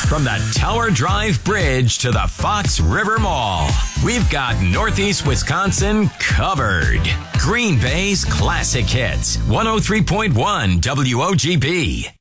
From the Tower Drive Bridge to the Fox River Mall, we've got Northeast Wisconsin covered. Green Bay's classic hits, 103.1 WOGB.